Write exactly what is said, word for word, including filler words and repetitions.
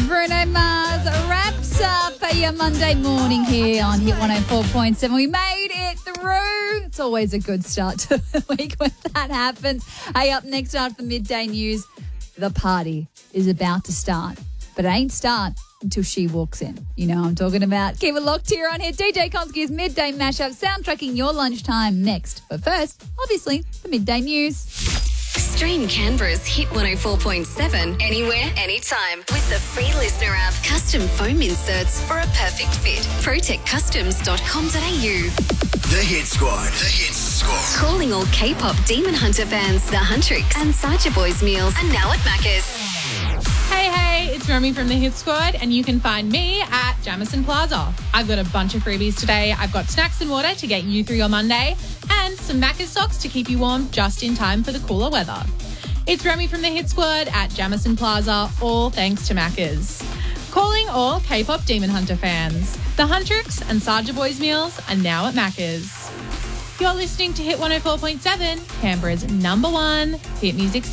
Bruno Mars wraps up your Monday morning here on Hit one oh four point seven. We made it through. It's always a good start to the week when that happens. Hey, up next after the midday news, the party is about to start. But it ain't start until she walks in. You know what I'm talking about. Keep it locked here on here. D J Konsky's Midday Mashup, soundtracking your lunchtime next. But first, obviously, the midday news. Stream Canberra's Hit one oh four point seven anywhere, anytime with the free listener app. Custom foam inserts for a perfect fit. protect customs dot com dot a u. The Hit Squad. The Hit Squad. Calling all K-pop Demon Hunter fans, the Huntrix and Saja Boys meals are now at Macca's. Hey, hey, it's Romy from the Hit Squad, and you can find me at Jamison Plaza. I've got a bunch of freebies today. I've got snacks and water to get you through your Monday, and some Macca's socks to keep you warm just in time for the cooler weather. It's Romy from the Hit Squad at Jamison Plaza, all thanks to Macca's. Calling all K-pop Demon Hunter fans. The Huntrix and Saja Boys meals are now at Macca's. You're listening to Hit one oh four point seven, Canberra's number one hit music